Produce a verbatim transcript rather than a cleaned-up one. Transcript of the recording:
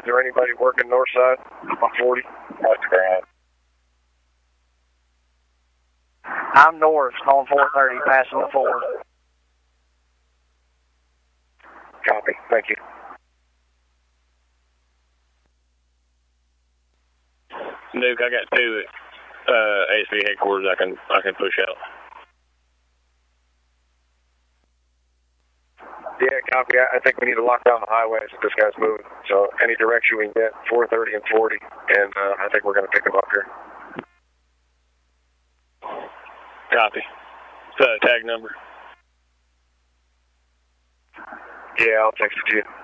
Is there anybody working north side on forty? That's correct. I'm north on four thirty, passing the Ford. Copy. Thank you. Duke, I got two at uh, A S B headquarters I can I can push out. Yeah, copy. I think we need to lock down the highways if this guy's moving. So any direction we can get, four thirty and forty, and uh, I think we're going to pick him up here. Copy. Uh, tag number. Yeah, I'll text it to you.